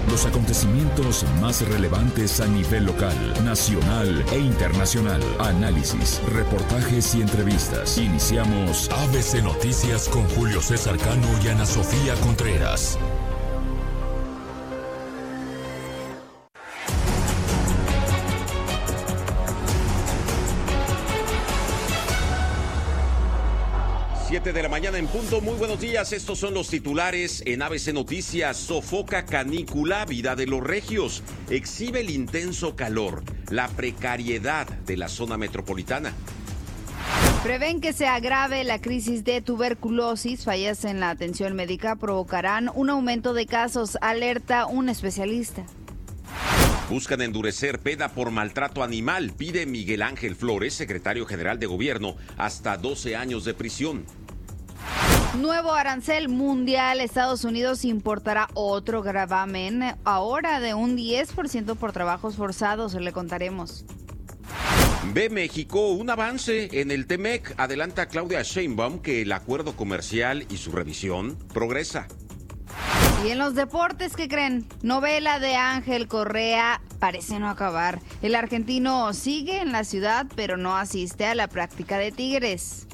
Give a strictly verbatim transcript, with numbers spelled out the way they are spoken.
Los acontecimientos más relevantes a nivel local, nacional e internacional. Análisis, reportajes y entrevistas. Iniciamos A B C Noticias con Julio César Cano y Ana Sofía Contreras. siete de la mañana en punto. Muy buenos días. Estos son los titulares en A B C Noticias. Sofoca canícula, vida de los regios. Exhibe el intenso calor, la precariedad de la zona metropolitana. Prevén que se agrave la crisis de tuberculosis. Fallas en la atención médica provocarán un aumento de casos, alerta un especialista. Buscan endurecer pena por maltrato animal. Pide Miguel Ángel Flores, secretario general de gobierno, hasta doce años de prisión. Nuevo arancel mundial. Estados Unidos importará otro gravamen, ahora de un diez por ciento por trabajos forzados. Le contaremos. Ve México un avance en el T-M E C. Adelanta Claudia Sheinbaum que el acuerdo comercial y su revisión progresa. Y en los deportes, ¿qué creen? Novela de Ángel Correa parece no acabar. El argentino sigue en la ciudad, pero no asiste a la práctica de Tigres.